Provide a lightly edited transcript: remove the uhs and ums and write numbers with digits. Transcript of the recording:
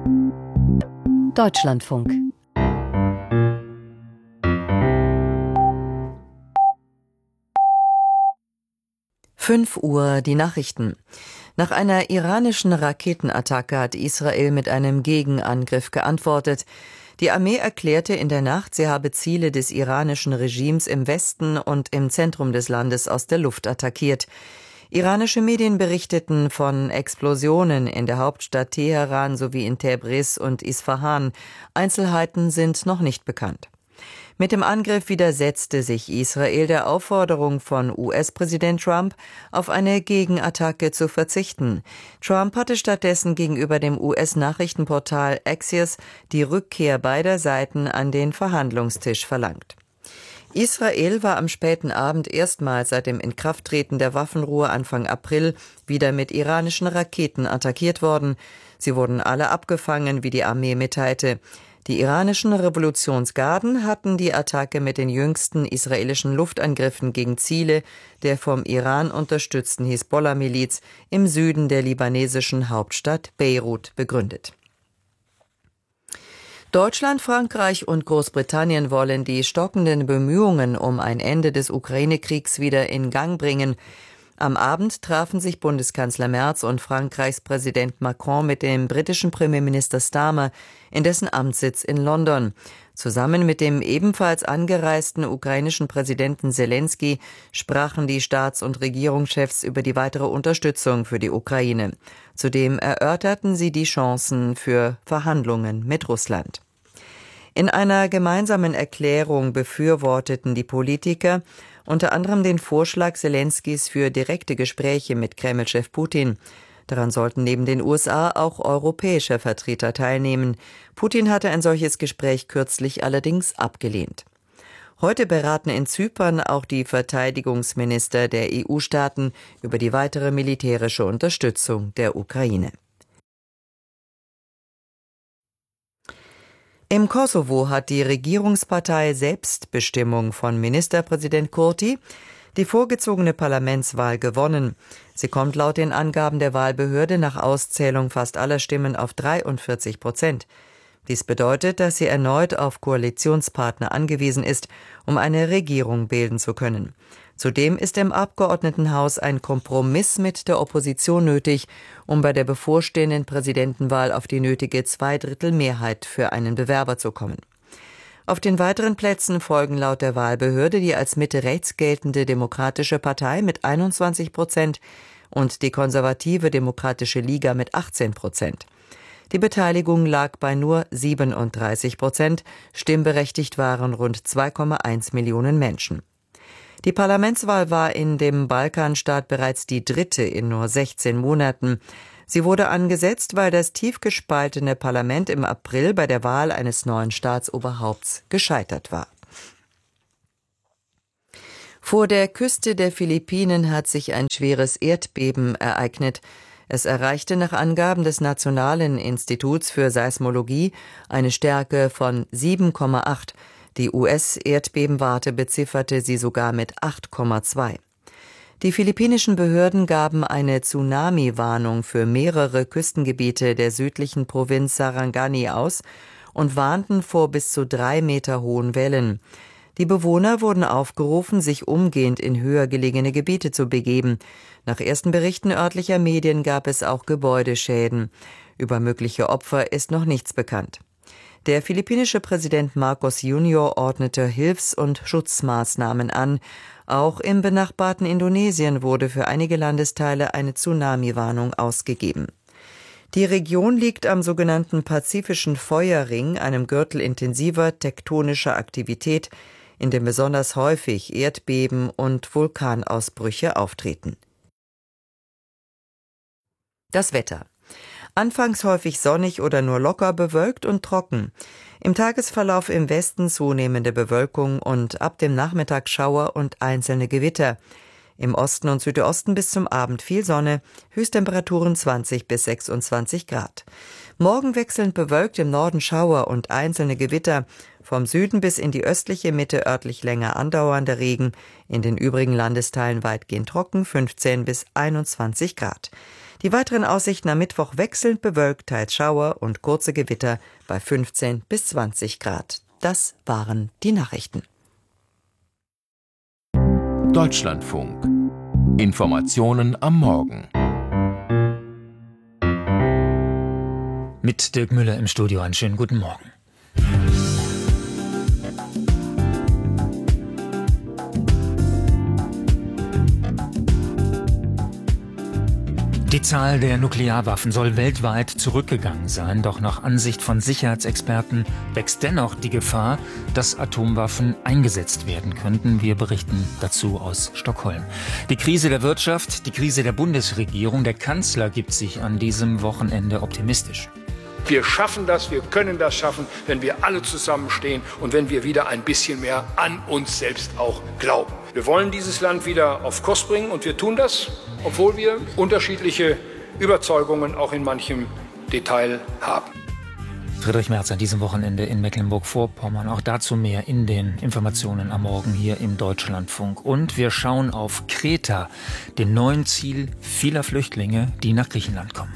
Deutschlandfunk. Fünf Uhr, die Nachrichten. Nach einer iranischen Raketenattacke hat Israel mit einem Gegenangriff geantwortet. Die Armee erklärte in der Nacht, sie habe Ziele des iranischen Regimes im Westen und im Zentrum des Landes aus der Luft attackiert. Iranische Medien berichteten von Explosionen in der Hauptstadt Teheran sowie in Tabriz und Isfahan. Einzelheiten sind noch nicht bekannt. Mit dem Angriff widersetzte sich Israel der Aufforderung von US-Präsident Trump, auf eine Gegenattacke zu verzichten. Trump hatte stattdessen gegenüber dem US-Nachrichtenportal Axios die Rückkehr beider Seiten an den Verhandlungstisch verlangt. Israel war am späten Abend erstmals seit dem Inkrafttreten der Waffenruhe Anfang April wieder mit iranischen Raketen attackiert worden. Sie wurden alle abgefangen, wie die Armee mitteilte. Die iranischen Revolutionsgarden hatten die Attacke mit den jüngsten israelischen Luftangriffen gegen Ziele der vom Iran unterstützten Hisbollah-Miliz im Süden der libanesischen Hauptstadt Beirut begründet. Deutschland, Frankreich und Großbritannien wollen die stockenden Bemühungen um ein Ende des Ukraine-Kriegs wieder in Gang bringen. Am Abend trafen sich Bundeskanzler Merz und Frankreichs Präsident Macron mit dem britischen Premierminister Starmer in dessen Amtssitz in London. Zusammen mit dem ebenfalls angereisten ukrainischen Präsidenten Selenskyj sprachen die Staats- und Regierungschefs über die weitere Unterstützung für die Ukraine. Zudem erörterten sie die Chancen für Verhandlungen mit Russland. In einer gemeinsamen Erklärung befürworteten die Politiker unter anderem den Vorschlag Selenskys für direkte Gespräche mit Kreml-Chef Putin. Daran sollten neben den USA auch europäische Vertreter teilnehmen. Putin hatte ein solches Gespräch kürzlich allerdings abgelehnt. Heute beraten in Zypern auch die Verteidigungsminister der EU-Staaten über die weitere militärische Unterstützung der Ukraine. Im Kosovo hat die Regierungspartei Selbstbestimmung von Ministerpräsident Kurti die vorgezogene Parlamentswahl gewonnen. Sie kommt laut den Angaben der Wahlbehörde nach Auszählung fast aller Stimmen auf 43%. Dies bedeutet, dass sie erneut auf Koalitionspartner angewiesen ist, um eine Regierung bilden zu können. Zudem ist im Abgeordnetenhaus ein Kompromiss mit der Opposition nötig, um bei der bevorstehenden Präsidentenwahl auf die nötige Zweidrittelmehrheit für einen Bewerber zu kommen. Auf den weiteren Plätzen folgen laut der Wahlbehörde die als Mitte-rechts geltende Demokratische Partei mit 21% und die konservative Demokratische Liga mit 18%. Die Beteiligung lag bei nur 37%, stimmberechtigt waren rund 2,1 Millionen Menschen. Die Parlamentswahl war in dem Balkanstaat bereits die dritte in nur 16 Monaten. Sie wurde angesetzt, weil das tief gespaltene Parlament im April bei der Wahl eines neuen Staatsoberhaupts gescheitert war. Vor der Küste der Philippinen hat sich ein schweres Erdbeben ereignet. Es erreichte nach Angaben des Nationalen Instituts für Seismologie eine Stärke von 7,8. Die US-Erdbebenwarte bezifferte sie sogar mit 8,2. Die philippinischen Behörden gaben eine Tsunami-Warnung für mehrere Küstengebiete der südlichen Provinz Sarangani aus und warnten vor bis zu 3 Meter hohen Wellen. Die Bewohner wurden aufgerufen, sich umgehend in höher gelegene Gebiete zu begeben. Nach ersten Berichten örtlicher Medien gab es auch Gebäudeschäden. Über mögliche Opfer ist noch nichts bekannt. Der philippinische Präsident Marcos Jr. ordnete Hilfs- und Schutzmaßnahmen an. Auch im benachbarten Indonesien wurde für einige Landesteile eine Tsunami-Warnung ausgegeben. Die Region liegt am sogenannten Pazifischen Feuerring, einem Gürtel intensiver tektonischer Aktivität, in dem besonders häufig Erdbeben und Vulkanausbrüche auftreten. Das Wetter. Anfangs häufig sonnig oder nur locker bewölkt und trocken. Im Tagesverlauf im Westen zunehmende Bewölkung und ab dem Nachmittag Schauer und einzelne Gewitter. Im Osten und Südosten bis zum Abend viel Sonne, Höchsttemperaturen 20 bis 26 Grad. Morgen wechselnd bewölkt, im Norden Schauer und einzelne Gewitter. Vom Süden bis in die östliche Mitte örtlich länger andauernder Regen. In den übrigen Landesteilen weitgehend trocken, 15 bis 21 Grad. Die weiteren Aussichten am Mittwoch wechselnd bewölkt, teils Schauer und kurze Gewitter bei 15 bis 20 Grad. Das waren die Nachrichten. Deutschlandfunk. Informationen am Morgen. Mit Dirk Müller im Studio. Einen schönen guten Morgen. Die Zahl der Nuklearwaffen soll weltweit zurückgegangen sein, doch nach Ansicht von Sicherheitsexperten wächst dennoch die Gefahr, dass Atomwaffen eingesetzt werden könnten. Wir berichten dazu aus Stockholm. Die Krise der Wirtschaft, die Krise der Bundesregierung, der Kanzler gibt sich an diesem Wochenende optimistisch. Wir schaffen das, wir können das schaffen, wenn wir alle zusammenstehen und wenn wir wieder ein bisschen mehr an uns selbst auch glauben. Wir wollen dieses Land wieder auf Kurs bringen und wir tun das, obwohl wir unterschiedliche Überzeugungen auch in manchem Detail haben. Friedrich Merz an diesem Wochenende in Mecklenburg-Vorpommern. Auch dazu mehr in den Informationen am Morgen hier im Deutschlandfunk. Und wir schauen auf Kreta, dem neuen Ziel vieler Flüchtlinge, die nach Griechenland kommen.